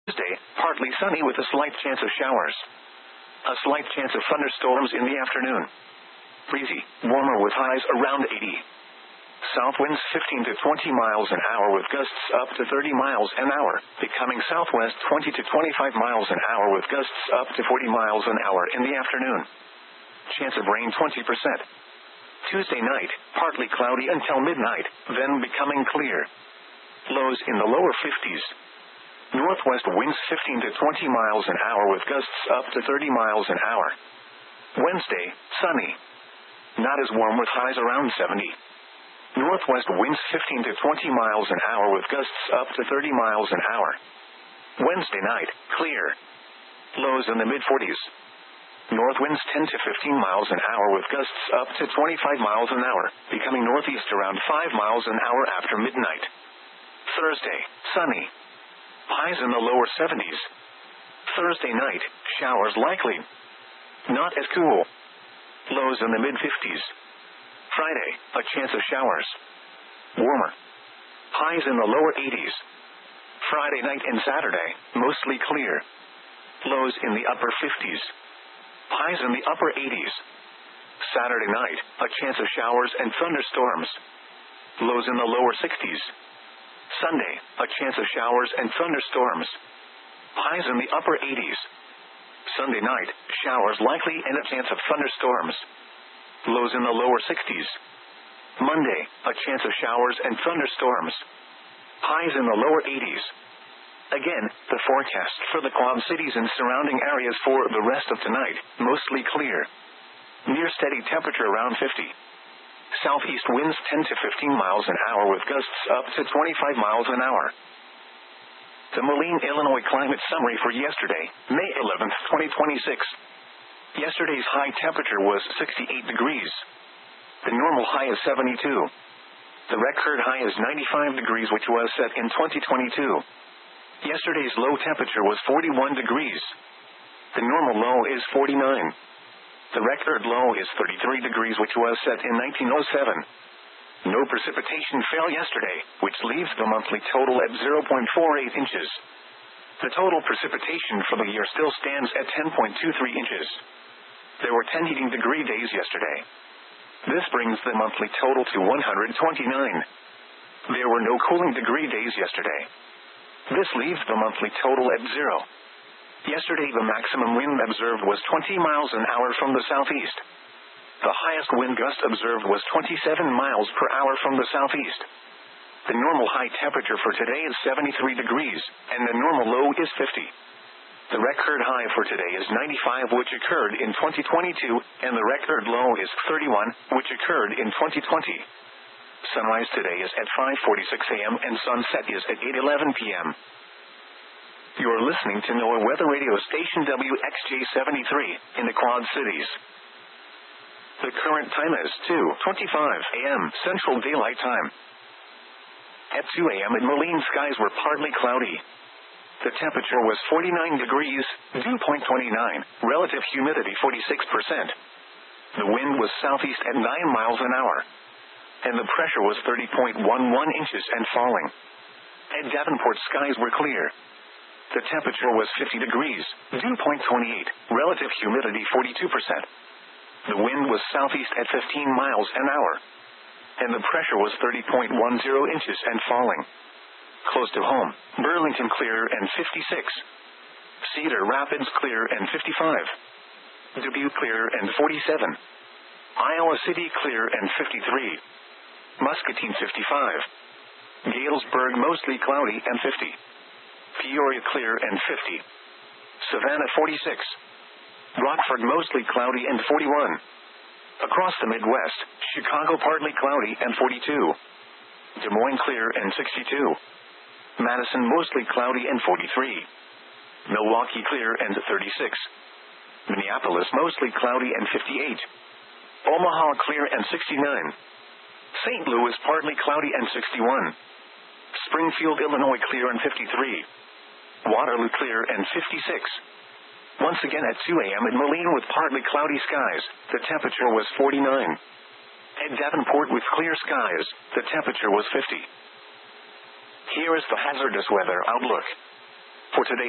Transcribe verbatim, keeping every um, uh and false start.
Tuesday, partly sunny with a slight chance of showers. A slight chance of thunderstorms in the afternoon. Breezy, warmer with highs around eighty. South winds fifteen to twenty miles an hour with gusts up to thirty miles an hour, becoming southwest twenty to twenty-five miles an hour with gusts up to forty miles an hour in the afternoon. Chance of rain twenty percent. Tuesday night, partly cloudy until midnight, then becoming clear. Lows in the lower fifties. Northwest winds fifteen to twenty miles an hour with gusts up to thirty miles an hour. Wednesday, sunny. Not as warm with highs around seventy. Northwest winds fifteen to twenty miles an hour with gusts up to thirty miles an hour. Wednesday night, clear. Lows in the mid-forties. North winds ten to fifteen miles an hour with gusts up to twenty-five miles an hour, becoming northeast around five miles an hour after midnight. Thursday, sunny. Highs in the lower seventies. Thursday night, showers likely. Not as cool. Lows in the mid-fifties. Friday, a chance of showers. Warmer. Highs in the lower eighties. Friday night and Saturday, mostly clear. Lows in the upper fifties. Highs in the upper eighties. Saturday night, a chance of showers and thunderstorms. Lows in the lower sixties. Sunday, a chance of showers and thunderstorms. Highs in the upper eighties. Sunday night, showers likely and a chance of thunderstorms. Lows in the lower sixties. Monday, a chance of showers and thunderstorms. Highs in the lower eighties. Again, the forecast for the Quad Cities and surrounding areas for the rest of tonight, mostly clear. Near steady temperature around fifty. Southeast winds ten to fifteen miles an hour with gusts up to twenty-five miles an hour. The Moline, Illinois climate summary for yesterday, May eleventh, twenty twenty-six. Yesterday's high temperature was sixty-eight degrees. The normal high is seventy-two. The record high is ninety-five degrees, which was set in twenty twenty-two. Yesterday's low temperature was forty-one degrees. The normal low is forty-nine. The record low is thirty-three degrees, which was set in nineteen oh seven. No precipitation fell yesterday, which leaves the monthly total at zero point four eight inches. The total precipitation for the year still stands at ten point two three inches. There were ten heating degree days yesterday. This brings the monthly total to one hundred twenty-nine. There were no cooling degree days yesterday. This leaves the monthly total at zero. Yesterday the maximum wind observed was twenty miles an hour from the southeast. The highest wind gust observed was twenty-seven miles per hour from the southeast. The normal high temperature for today is seventy-three degrees, and the normal low is fifty. The record high for today is ninety-five, which occurred in twenty twenty-two, and the record low is thirty-one, which occurred in twenty twenty. Sunrise today is at five forty-six a.m. and sunset is at eight eleven p.m. You're listening to NOAA Weather Radio Station W X J seventy-three, in the Quad Cities. The current time is two twenty-five a.m. Central Daylight Time. At two a.m. in Moline, skies were partly cloudy. The temperature was forty-nine degrees, dew point twenty-nine, relative humidity forty-six percent. The wind was southeast at nine miles an hour. And the pressure was thirty point one one inches and falling. At Davenport, skies were clear. The temperature was fifty degrees, dew point twenty-eight, relative humidity forty-two percent. The wind was southeast at fifteen miles an hour. And the pressure was thirty point one zero inches and falling. Close to home, Burlington clear and fifty-six. Cedar Rapids clear and fifty-five. Dubuque clear and forty-seven. Iowa City clear and fifty-three. Muscatine fifty-five. Galesburg mostly cloudy and fifty. Peoria clear and fifty. Savannah forty-six. Rockford mostly cloudy and forty-one. Across the Midwest, Chicago partly cloudy and forty-two. Des Moines clear and sixty-two. Madison mostly cloudy and forty-three. Milwaukee clear and thirty-six. Minneapolis mostly cloudy and fifty-eight. Omaha clear and sixty-nine. Saint Louis partly cloudy and sixty-one. Springfield, Illinois clear and fifty-three. Waterloo clear and fifty-six. Once again at two a.m. in Moline with partly cloudy skies, the temperature was forty-nine. At Davenport with clear skies, the temperature was fifty. Here is the hazardous weather outlook. For today,